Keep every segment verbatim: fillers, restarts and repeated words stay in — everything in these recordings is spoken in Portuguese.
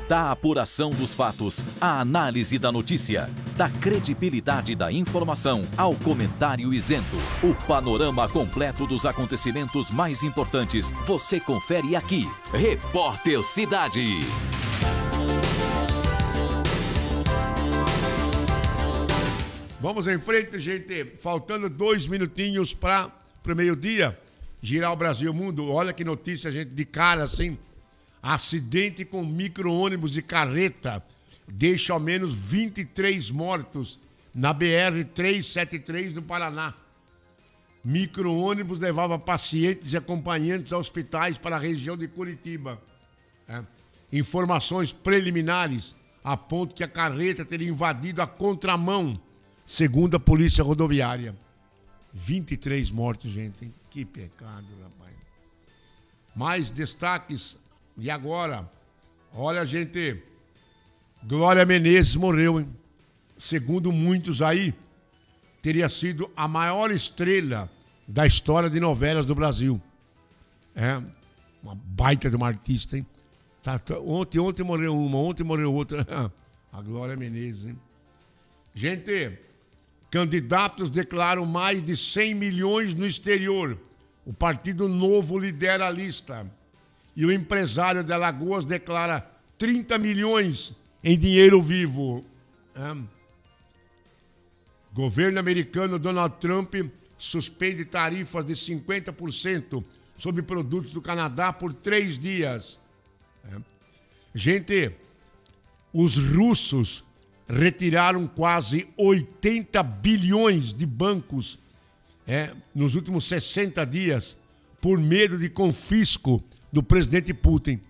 Da apuração dos fatos, à análise da notícia, da credibilidade da informação ao comentário isento. O panorama completo dos acontecimentos mais importantes você confere aqui. Repórter Cidade. Vamos em frente, gente. Faltando dois minutinhos para o meio-dia. Girar o Brasil e o mundo. Olha que notícia, gente, de cara assim. Acidente com micro-ônibus e carreta deixa ao menos vinte e três mortos na B R trezentos e setenta e três do Paraná. Micro-ônibus levava pacientes e acompanhantes a hospitais para a região de Curitiba. É. Informações preliminares apontam que a carreta teria invadido a contramão, segundo a Polícia Rodoviária. vinte e três mortos, gente, hein? Que pecado, rapaz. Mais destaques. E agora, olha, gente, Glória Menezes morreu, hein? Segundo muitos aí, teria sido a maior estrela da história de novelas do Brasil. É, uma baita de uma artista, hein? Tá, tá, ontem, ontem morreu uma, ontem morreu outra. A Glória Menezes, hein? Gente, candidatos declaram mais de cem milhões no exterior. O Partido Novo lidera a lista. E o empresário de Alagoas declara trinta milhões em dinheiro vivo. É. Governo americano Donald Trump suspende tarifas de cinquenta por cento sobre produtos do Canadá por três dias. É. Gente, os russos retiraram quase oitenta bilhões de bancos é, nos últimos sessenta dias por medo de confisco do presidente Putin.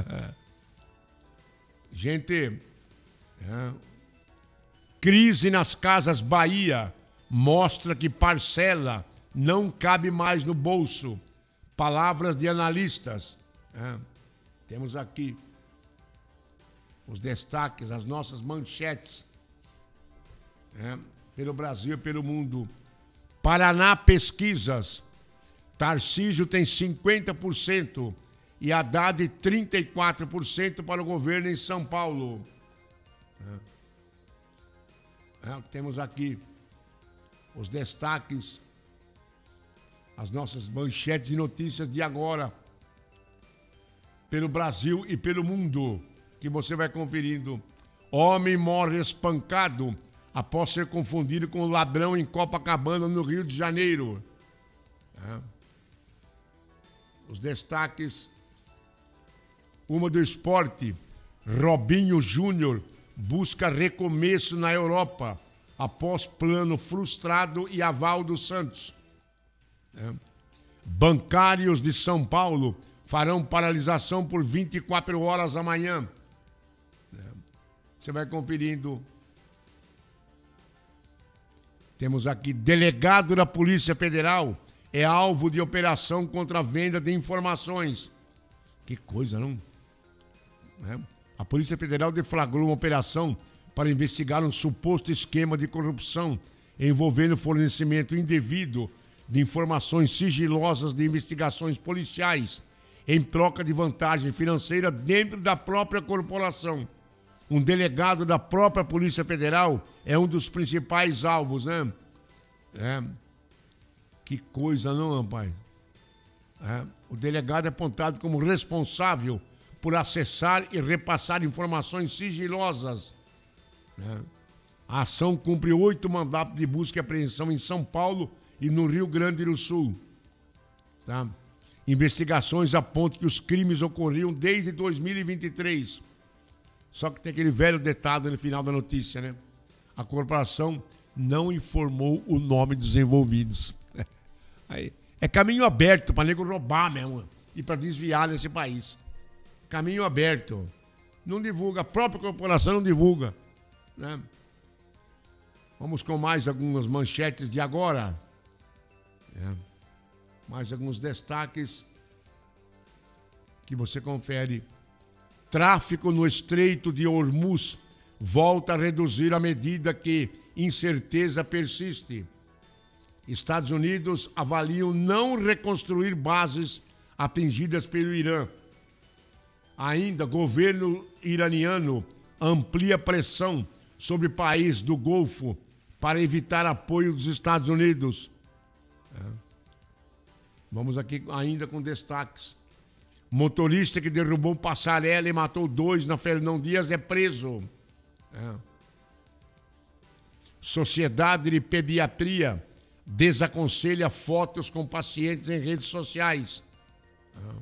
Gente, é, crise nas Casas Bahia mostra que parcela não cabe mais no bolso. Palavras de analistas. É, temos aqui os destaques, as nossas manchetes. É, pelo Brasil e pelo mundo. Paraná Pesquisas. Tarcísio tem cinquenta por cento e Haddad trinta e quatro por cento para o governo em São Paulo. É. É, temos aqui os destaques, as nossas manchetes e notícias de agora, pelo Brasil e pelo mundo, que você vai conferindo. Homem morre espancado após ser confundido com ladrão em Copacabana, no Rio de Janeiro. É. Os destaques. Uma do esporte. Robinho Júnior busca recomeço na Europa após plano frustrado e aval do Santos. É. Bancários de São Paulo farão paralisação por vinte e quatro horas amanhã. É. Você vai conferindo. Temos aqui, delegado da Polícia Federal é alvo de operação contra a venda de informações. Que coisa, não? É. A Polícia Federal deflagrou uma operação para investigar um suposto esquema de corrupção envolvendo fornecimento indevido de informações sigilosas de investigações policiais em troca de vantagem financeira dentro da própria corporação. Um delegado da própria Polícia Federal é um dos principais alvos, né? É. Que coisa, não, rapaz? É. O delegado é apontado como responsável por acessar e repassar informações sigilosas. É. A ação cumpre oito mandatos de busca e apreensão em São Paulo e no Rio Grande do Sul. Tá? Investigações apontam que os crimes ocorriam desde dois mil e vinte e três. Só que tem aquele velho detalhe no final da notícia, né? A corporação não informou o nome dos envolvidos. Aí, é caminho aberto para nego roubar mesmo e para desviar nesse país. Caminho aberto. Não divulga, a própria corporação não divulga. Né? Vamos com mais algumas manchetes de agora. É. Mais alguns destaques que você confere. Tráfico no Estreito de Hormuz volta a reduzir à medida que incerteza persiste. Estados Unidos avaliam não reconstruir bases atingidas pelo Irã. Ainda, governo iraniano amplia pressão sobre país do Golfo para evitar apoio dos Estados Unidos. É. Vamos aqui ainda com destaques. Motorista que derrubou passarela e matou dois na Fernão Dias é preso. É. Sociedade de Pediatria desaconselha fotos com pacientes em redes sociais. É.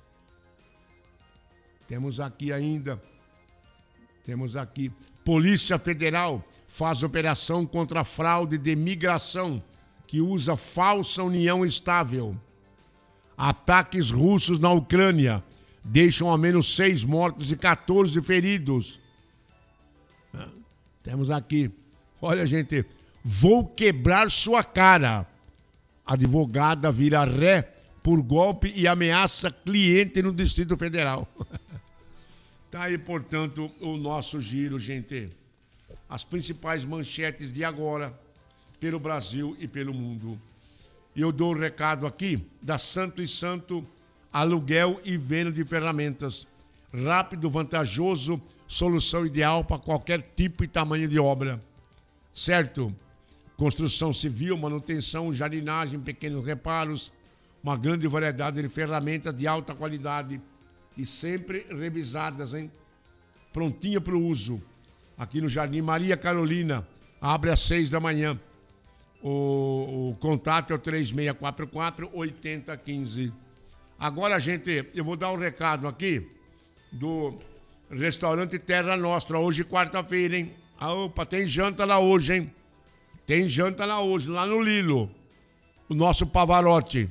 Temos aqui ainda, temos aqui, Polícia Federal faz operação contra a fraude de imigração que usa falsa união estável. Ataques russos na Ucrânia deixam ao menos seis mortos e quatorze feridos. Temos aqui, olha gente, vou quebrar sua cara. Advogada vira ré por golpe e ameaça cliente no Distrito Federal. Tá aí, portanto, o nosso giro, gente. As principais manchetes de agora, pelo Brasil e pelo mundo. E eu dou o um recado aqui da Santo e Santo, aluguel e venda de ferramentas. Rápido, vantajoso, solução ideal para qualquer tipo e tamanho de obra. Certo? Construção civil, manutenção, jardinagem, pequenos reparos, uma grande variedade de ferramentas de alta qualidade e sempre revisadas, hein? Prontinha para o uso. Aqui no Jardim Maria Carolina, abre às seis da manhã. O, o contato é o três seis quatro quatro, oito zero um cinco. Agora, gente, eu vou dar um recado aqui do restaurante Terra Nostra. Hoje, quarta-feira, hein? Ah, opa, tem janta lá hoje, hein? Tem janta lá hoje, lá no Lilo. O nosso Pavarotti.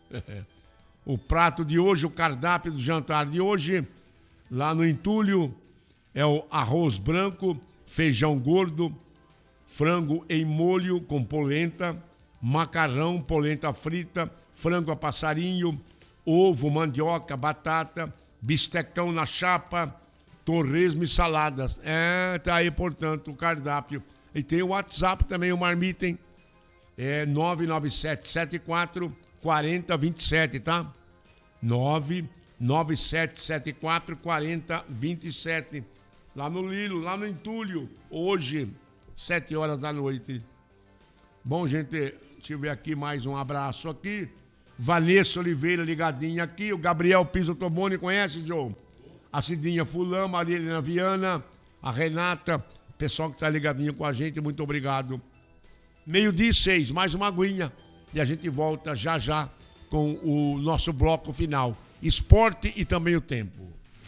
O prato de hoje, o cardápio do jantar de hoje, lá no entulho, é o arroz branco, feijão gordo, frango em molho com polenta, macarrão, polenta frita, frango a passarinho, ovo, mandioca, batata, bistecão na chapa, torresmo e saladas. É, tá aí, portanto, o cardápio. E tem o WhatsApp também, o Marmita, hein? É nove nove sete sete quatro quatro zero dois sete, tá? nove nove sete sete quatro quatro zero dois sete. Lá no Lilo, lá no Entulho, hoje, sete horas da noite. Bom, gente, deixa eu ver aqui mais um abraço aqui. Vanessa Oliveira ligadinha aqui. O Gabriel Piso Toboni, conhece, Joe? A Cidinha Fulã, Maria Helena Viana, a Renata, pessoal que tá ligadinho com a gente, muito obrigado. Meio-dia e seis, mais uma aguinha. E a gente volta já já com o nosso bloco final. Esporte e também o tempo.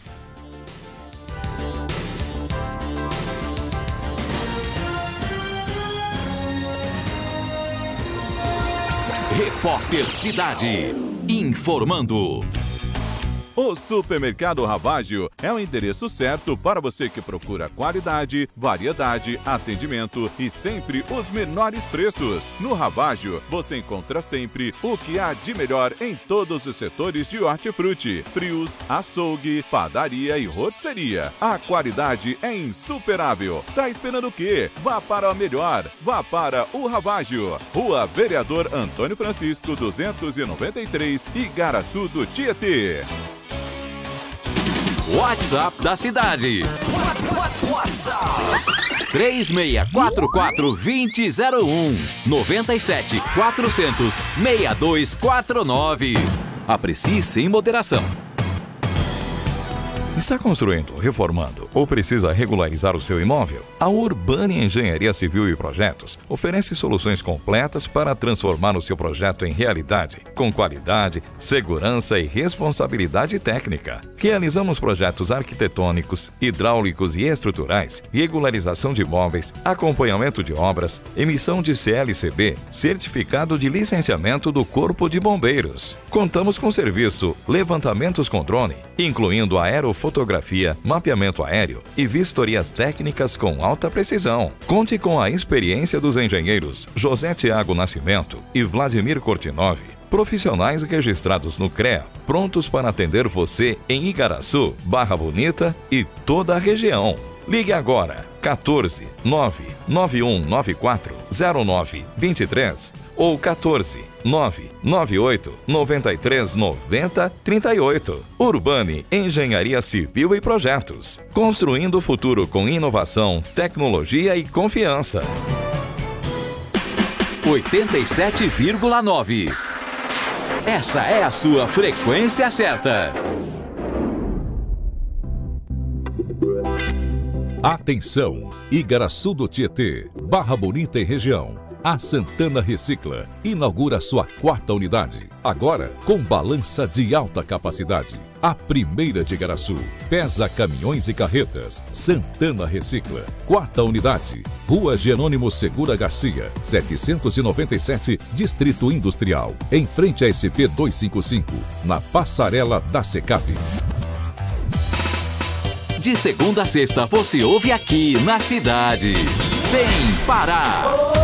Repórter Cidade, informando. O Supermercado Ravaggio é o endereço certo para você que procura qualidade, variedade, atendimento e sempre os menores preços. No Ravaggio, você encontra sempre o que há de melhor em todos os setores de hortifruti, frios, açougue, padaria e rotisseria. A qualidade é insuperável. Tá esperando o quê? Vá para o melhor. Vá para o Ravaggio. Rua Vereador Antônio Francisco, duzentos e noventa e três, Igaraçu do Tietê. WhatsApp da cidade. WhatsApp. três seis quatro quatro, dois zero zero um, nove sete quatro zero zero, seis dois quatro nove. Aprecie sem moderação. Está construindo, reformando ou precisa regularizar o seu imóvel? A Urbani Engenharia Civil e Projetos oferece soluções completas para transformar o seu projeto em realidade, com qualidade, segurança e responsabilidade técnica. Realizamos projetos arquitetônicos, hidráulicos e estruturais, regularização de imóveis, acompanhamento de obras, emissão de C L C B, certificado de licenciamento do Corpo de Bombeiros. Contamos com serviço levantamentos com drone, incluindo aerofotografia, mapeamento aéreo e vistorias técnicas com alta precisão. Conte com a experiência dos engenheiros José Tiago Nascimento e Vladimir Kortinov, profissionais registrados no C R E A, prontos para atender você em Igaraçu, Barra Bonita e toda a região. Ligue agora quatorze, nove nove um nove quatro, zero nove dois três ou quatorze, nove nove oito nove três nove zero três oito. Urbani Engenharia Civil e Projetos. Construindo o futuro com inovação, tecnologia e confiança. oitenta e sete vírgula nove. Essa é a sua frequência certa. Atenção! Igaraçu do Tietê, Barra Bonita e região. A Santana Recicla inaugura sua quarta unidade. Agora com balança de alta capacidade. A primeira de Igaraçu. Pesa caminhões e carretas. Santana Recicla. Quarta unidade. Rua Jerônimo Segura Garcia, setecentos e noventa e sete, Distrito Industrial. Em frente à S P duzentos e cinquenta e cinco. Na passarela da Secap. De segunda a sexta você ouve aqui na cidade. Sem parar.